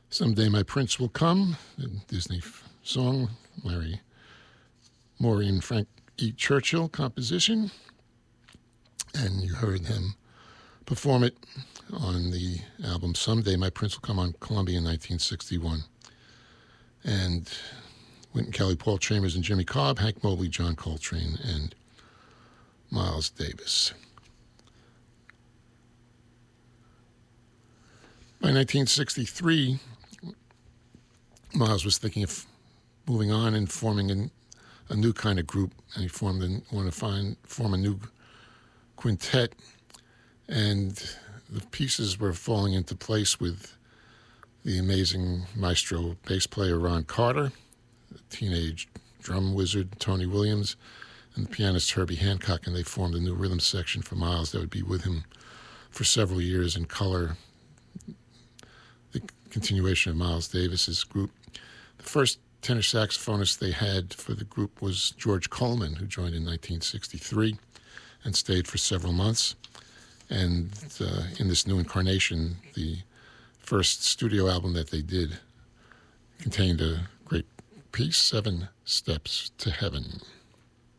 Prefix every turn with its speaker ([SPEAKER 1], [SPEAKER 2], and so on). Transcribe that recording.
[SPEAKER 1] Someday My Prince Will Come, a Disney song, Maureen Frank E. Churchill composition. And you heard them perform it on the album Someday My Prince Will Come on Columbia in 1961. And Wynton Kelly, Paul Chambers, and Jimmy Cobb, Hank Mobley, John Coltrane, and Miles Davis. By 1963, Miles was thinking of moving on and forming a new kind of group, and he wanted to form a new quintet, and the pieces were falling into place with the amazing maestro bass player Ron Carter, the teenage drum wizard Tony Williams, and the pianist Herbie Hancock, and they formed a new rhythm section for Miles that would be with him for several years and color the continuation of Miles Davis's group. The first tenor saxophonist they had for the group was George Coleman, who joined in 1963 and stayed for several months. And in this new incarnation, the first studio album that they did contained a great piece, 7 Steps to Heaven.